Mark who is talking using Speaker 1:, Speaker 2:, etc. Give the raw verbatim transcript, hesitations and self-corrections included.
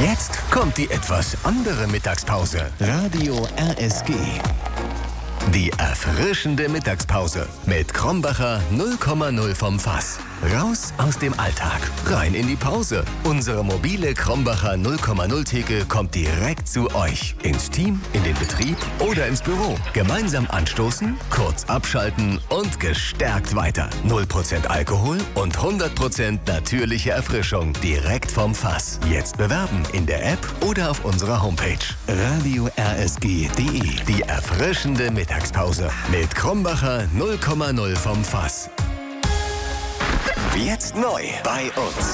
Speaker 1: Jetzt kommt die etwas andere Mittagspause. Radio R S G. Die erfrischende Mittagspause mit Krombacher null Komma null vom Fass. Raus aus dem Alltag, rein in die Pause. Unsere mobile Krombacher null Komma null Theke kommt direkt zu euch. Ins Team, in den Betrieb oder ins Büro. Gemeinsam anstoßen, kurz abschalten und gestärkt weiter. null Prozent Alkohol und hundert Prozent natürliche Erfrischung direkt vom Fass. Jetzt bewerben in der App oder auf unserer Homepage. Radio R S G Punkt D E. Die erfrischende Mittagspause mit Krombacher null Komma null vom Fass. Jetzt neu bei uns.